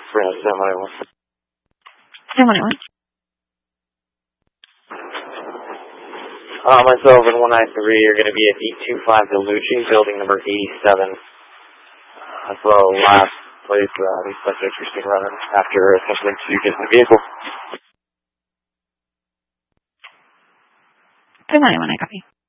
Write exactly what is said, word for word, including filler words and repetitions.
Brandon, seven one eight one. seven one eight one. Uh, myself and one nine three are going to be at eight two five Delucci, building number eighty-seven. That's the last place uh, these subjects were seen running after attempting to get in the vehicle. seven one eight one, I copy.